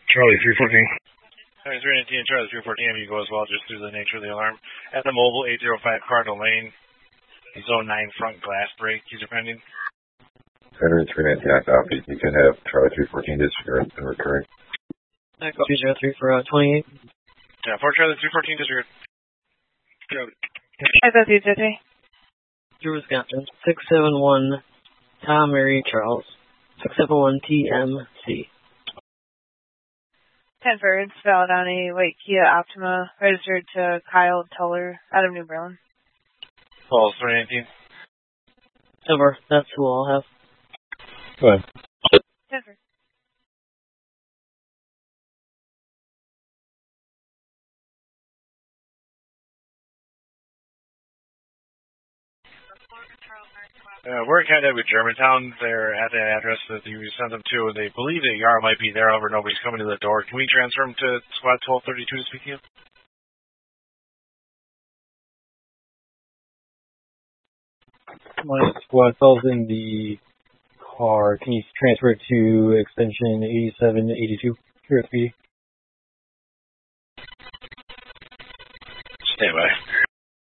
Charlie 314. Charlie 319 and Charlie 314, you go as well, just due to the nature of the alarm. At the mobile, 805 Cardinal Lane, Zone 9 front glass break, user pending. Center 319, I copy. You can have Charlie 314 disappearance and recurring. I copy 03 for 28. Yeah, for Charlie 314 disappeared. I copy 50. Drew, Wisconsin. 671 Tom Mary Charles. 671 TMC. 10 birds, valid on a white Kia Optima, registered to Kyle Tuller out of New Berlin. Calls 319. Over. That's who I'll have. Go ahead. 10 birds. We're in contact with Germantown. They're at that address that you sent them to, and they believe that Yara might be there, however, nobody's coming to the door. Can we transfer them to Squad 1232 to speak to you? My squad calls in the car. Can you transfer it to extension 8782 here at the PD? Stand by.